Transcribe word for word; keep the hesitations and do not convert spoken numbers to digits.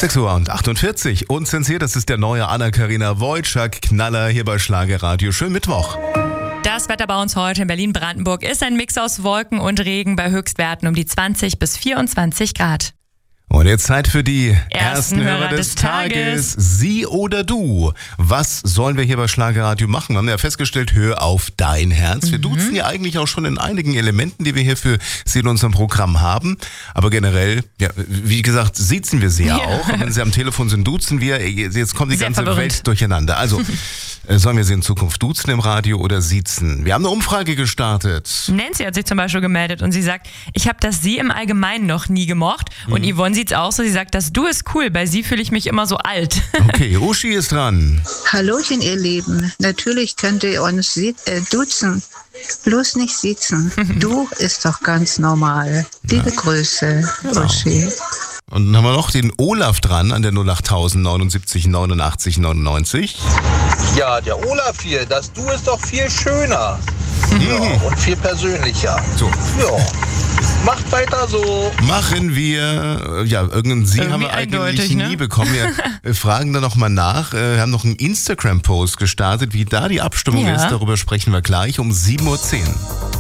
sechs Uhr achtundvierzig. Unzensiert, das ist der neue Anna-Karina Wojcik-Knaller hier bei Schlagerradio. Schönen Mittwoch. Das Wetter bei uns heute in Berlin-Brandenburg ist ein Mix aus Wolken und Regen bei Höchstwerten um die zwanzig bis vierundzwanzig Grad. Und jetzt Zeit für die ersten, Ersten Hörer, Hörer des, des Tages. Tages. Sie oder du. Was sollen wir hier bei Schlagerradio machen? Wir haben ja festgestellt, hör auf dein Herz. Wir Mhm. duzen ja eigentlich auch schon in einigen Elementen, die wir hier für Sie in unserem Programm haben. Aber generell, ja, wie gesagt, siezen wir sie ja, Ja. auch. Und wenn Sie am Telefon sind, duzen wir. Jetzt kommt die Sehr ganze verwirrend. Welt durcheinander. Also, äh, sollen wir sie in Zukunft duzen im Radio oder siezen? Wir haben eine Umfrage gestartet. Nancy hat sich zum Beispiel gemeldet und sie sagt, ich habe das Sie im Allgemeinen noch nie gemocht. Und Yvonne sieht's auch so, sie sagt, das Du ist cool, bei Sie fühle ich mich immer so alt. Okay, Uschi ist dran. Hallöchen, ihr Lieben. Natürlich könnt ihr uns sie- äh, duzen, bloß nicht sitzen. Du ist doch ganz normal. Liebe Grüße, Uschi. Und dann haben wir noch den Olaf dran an der null acht neunundsiebzig neunundachtzig neunundneunzig. Ja, der Olaf hier, das Du ist doch viel schöner. Ja, und viel persönlicher. So, Ja, macht weiter so. machen wir, ja, irgendeinen Sie Irgendwie haben wir eigentlich eindeutig, nie ne? bekommen. Wir fragen da nochmal nach, äh, haben noch einen Instagram-Post gestartet, wie da die Abstimmung Ja. ist, darüber sprechen wir gleich um sieben Uhr zehn.